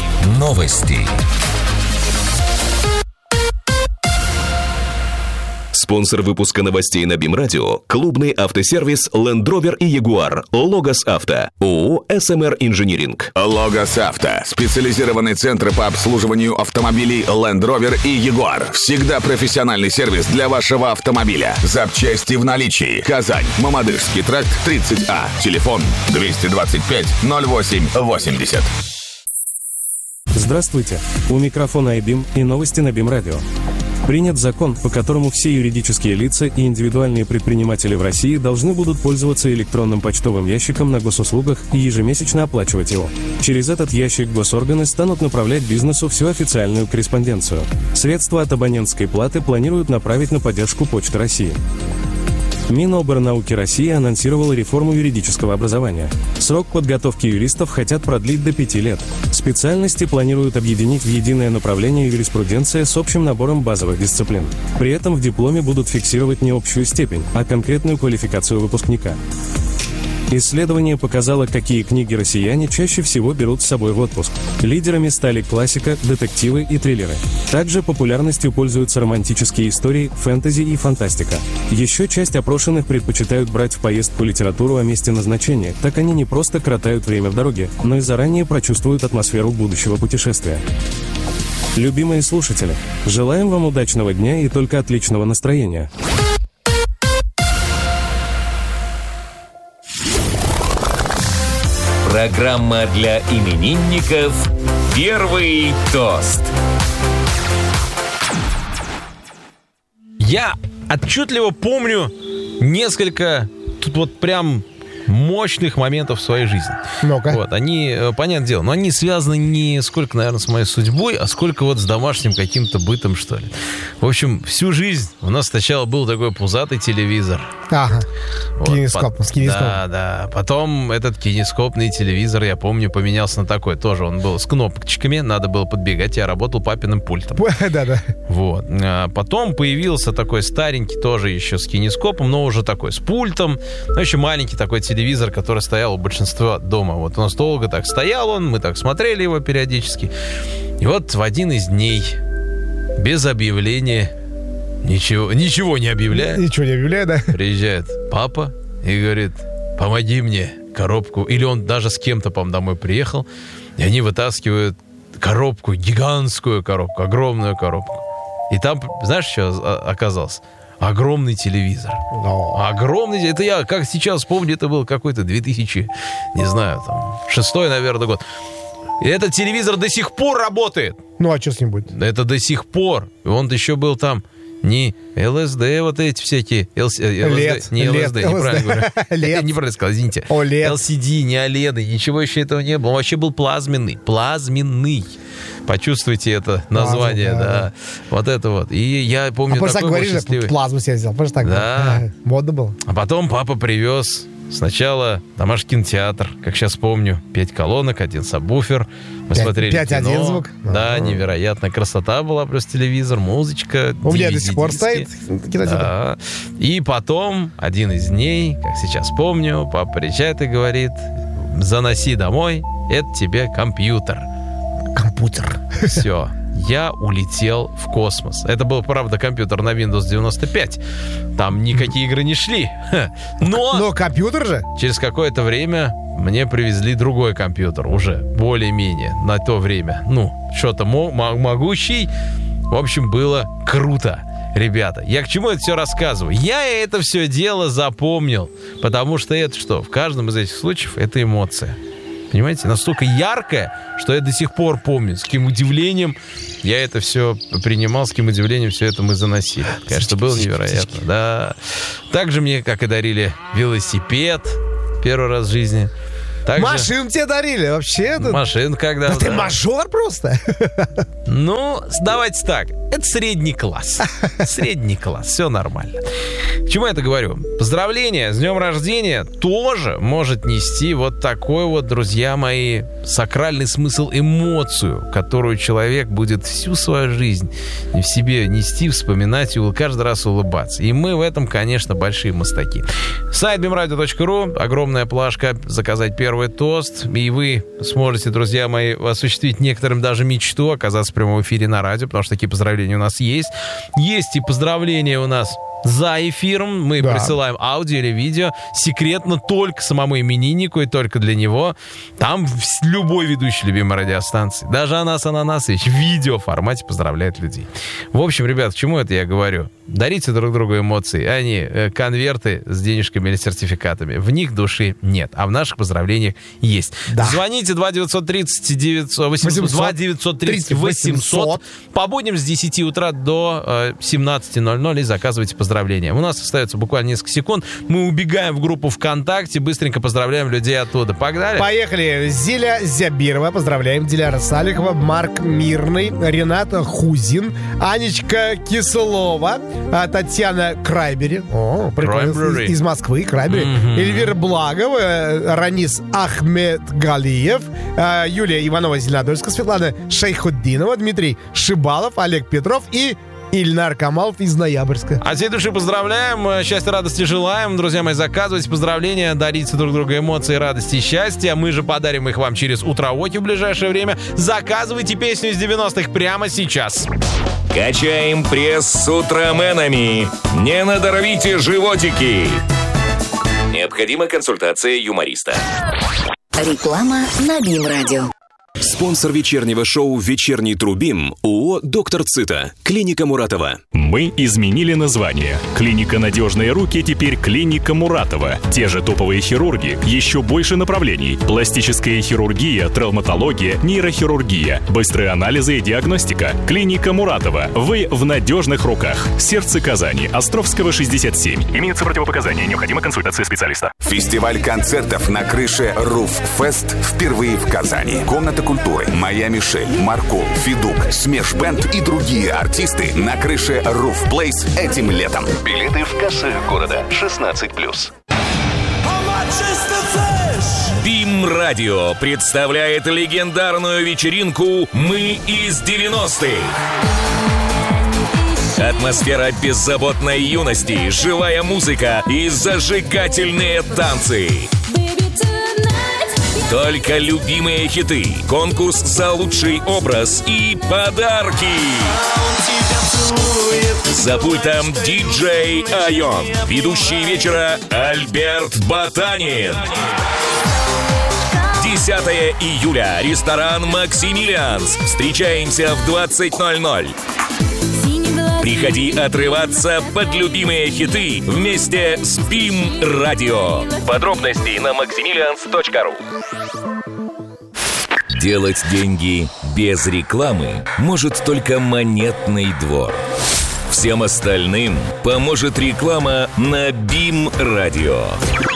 Новости. Спонсор выпуска новостей на БИМ-радио – клубный автосервис Land Rover и Jaguar. Логос Авто. ООО «СМР Инжиниринг». Логос Авто. Специализированный центр по обслуживанию автомобилей Land Rover и Jaguar. Всегда профессиональный сервис для вашего автомобиля. Запчасти в наличии. Казань. Мамадышский тракт, 30А. Телефон 225 08 80. Здравствуйте. У микрофона iBIM и новости на БИМ-радио. Принят закон, по которому все юридические лица и индивидуальные предприниматели в России должны будут пользоваться электронным почтовым ящиком на госуслугах и ежемесячно оплачивать его. Через этот ящик госорганы станут направлять бизнесу всю официальную корреспонденцию. Средства от абонентской платы планируют направить на поддержку Почты России. Миноборнауки России анонсировала реформу юридического образования. Срок подготовки юристов хотят продлить до 5 лет. Специальности планируют объединить в единое направление юриспруденция с общим набором базовых дисциплин. При этом в дипломе будут фиксировать не общую степень, а конкретную квалификацию выпускника. Исследование показало, какие книги россияне чаще всего берут с собой в отпуск. Лидерами стали классика, детективы и триллеры. Также популярностью пользуются романтические истории, фэнтези и фантастика. Еще часть опрошенных предпочитают брать в поездку литературу о месте назначения, так они не просто коротают время в дороге, но и заранее прочувствуют атмосферу будущего путешествия. Любимые слушатели, желаем вам удачного дня и только отличного настроения. Программа для именинников «Первый тост». Я отчетливо помню несколько тут вот прям мощных моментов в своей жизни. Ну-ка. Вот, они, понятное дело, но они связаны не сколько, наверное, с моей судьбой, а сколько вот с домашним каким-то бытом, что ли. В общем, всю жизнь у нас сначала был такой пузатый телевизор. Ага. Вот, Кинескоп, с кинескопом. Да. Потом этот кинескопный телевизор, я помню, поменялся на такой. Тоже он был с кнопочками, надо было подбегать. Я работал папиным пультом. Да. Вот. А потом появился такой старенький, тоже еще с кинескопом, но уже такой с пультом. Ну, еще маленький такой телевизор, который стоял у большинства дома. Вот у нас долго так стоял мы так смотрели его периодически. И вот в один из дней, без объявления, ничего не объявляя. Ничего не объявляя, да? Приезжает папа и говорит: помоги мне коробку. Или он даже с кем-то, по-моему, домой приехал. И они вытаскивают коробку, гигантскую коробку, огромную коробку. И там, знаешь, что оказалось? Огромный телевизор. Огромный. Это я, как сейчас помню, это был какой-то 2000, не знаю, там, 6-й, наверное, год. И этот телевизор до сих пор работает. Ну, а что с ним будет? Это до сих пор. И он еще был там не ЛСД, вот эти всякие. LED. Не ЛСД, неправильно говорю. LED. Неправильно сказал, извините. OLED. LCD, не OLED, ничего еще этого не было. Он вообще был плазменный. Почувствуйте это название, да. Вот это вот. И я помню, такой был говоришь, счастливый. Плазму себе взял. Просто так. Да. Модно было. А потом папа привез сначала домашний кинотеатр, как сейчас помню, 5 колонок, 1 сабвуфер. Мы смотрели 5.1 звук. Да, невероятная красота была, плюс телевизор, музычка. У меня до сих пор стоит кинотеатр. Да. И потом, один из дней, как сейчас помню, папа приезжает и говорит: заноси домой, это тебе компьютер. Компьютер. Все. Я улетел в космос. Это был, правда, компьютер на Windows 95. Там никакие игры не шли. Но компьютер же. Через какое-то время мне привезли другой компьютер. Уже более-менее на то время. Ну, что-то могучий. В общем, было круто. Ребята, я к чему это все рассказываю? Я это все дело запомнил. Потому что это что? В каждом из этих случаев это эмоция. Понимаете, настолько яркое, что я до сих пор помню, с каким удивлением я это все принимал, с каким удивлением все это мы заносили. Конечно, было невероятно. Да. Также мне, как и дарили, велосипед первый раз в жизни. Также... Машин тебе дарили вообще? Машин когда. Да ты мажор просто. Ну, давайте так. Это средний класс. Средний класс. Все нормально. К чему я это говорю? Поздравление с днем рождения тоже может нести вот такой вот, друзья мои, сакральный смысл, эмоцию, которую человек будет всю свою жизнь в себе нести, вспоминать и каждый раз улыбаться. И мы в этом, конечно, большие мастаки. Сайт bimradio.ru, огромная плашка, заказать первый тост, и вы сможете, друзья мои, осуществить некоторым даже мечту оказаться в прямом эфире на радио, потому что такие поздравления у нас есть. Есть и поздравления у нас за эфиром. Мы присылаем аудио или видео секретно только самому имениннику и только для него. Там любой ведущий любимой радиостанции, даже Анас Ананасович, в видеоформате поздравляет людей. В общем, ребят, к чему это я говорю? Дарите друг другу эмоции, а не конверты с денежками или сертификатами. В них души нет, а в наших поздравлениях есть. Да. Звоните 2-930-800 по будням с 10 утра до 17:00 и заказывайте поздравления. У нас остается буквально несколько секунд. Мы убегаем в группу ВКонтакте, быстренько поздравляем людей оттуда. Погнали? Поехали. Зиля Зябирова, поздравляем. Диляра Салихова, Марк Мирный, Рената Хузин, Анечка Киселова, Татьяна Крайбери. О, прикольно. Из Москвы, Крайбери. Эльвира Благова, Ранис Ахмедгалиев, Юлия Иванова-Зеленодольская, Светлана Шейхутдинова, Дмитрий Шибалов, Олег Петров и Ильнар Камалов из Ноябрьска. От всей души поздравляем, счастья, радости желаем. Друзья мои, заказывайте поздравления, дарите друг другу эмоции, радости и счастья. Мы же подарим их вам через утроуоки в ближайшее время. Заказывайте песню из 90-х прямо сейчас. Качаем пресс с утроменами. Не надорвите животики. Необходима консультация юмориста. Реклама на Бим-радио. Спонсор вечернего шоу «Вечерний Трубим» ООО «Доктор Цита», клиника Муратова. Мы изменили название. Клиника «Надежные руки» теперь клиника Муратова. Те же топовые хирурги, еще больше направлений. Пластическая хирургия, травматология, нейрохирургия, быстрые анализы и диагностика. Клиника Муратова. Вы в надежных руках. Сердце Казани. Островского, 67. Имеются противопоказания. Необходима консультация специалиста. Фестиваль концертов на крыше Roof Fest впервые в Казани. Комната культуры, Моя Мишель, Марко, Федук, Смеш Бенд и другие артисты на крыше Roof Place этим летом. Билеты в кассах города 16+. Бим-радио представляет легендарную вечеринку «Мы из 90-х». Атмосфера беззаботной юности, живая музыка и зажигательные танцы. Только любимые хиты, конкурс за лучший образ и подарки. За пультом диджей Айон. Ведущий вечера Альберт Ботанин. 10 июля. Ресторан «Максимилианс». Встречаемся в 20:00. Приходи отрываться под любимые хиты вместе с Бим-радио. Подробности на maximilians.ru. Делать деньги без рекламы может только Монетный двор. Всем остальным поможет реклама на Бим-радио.